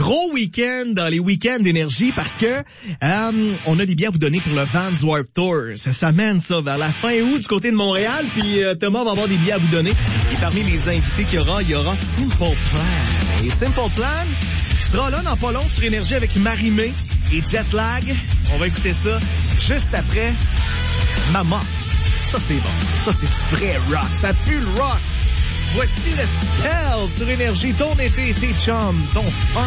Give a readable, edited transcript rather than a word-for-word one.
gros week-end dans les week-ends d'énergie parce que on a des billets à vous donner pour le Vans Warped Tour. Ça mène ça vers la fin août du côté de Montréal, puis Thomas va avoir des billets à vous donner. Et parmi les invités qu'il y aura Simple Plan. Et Simple Plan sera là dans pas long sur Énergie avec Marie-Mé et Jetlag. On va écouter ça juste après Maman. Ça, c'est bon. Ça, c'est du vrai rock. Ça pue le rock. Voici le Spell sur Énergie. Ton été, tes chums, ton fun.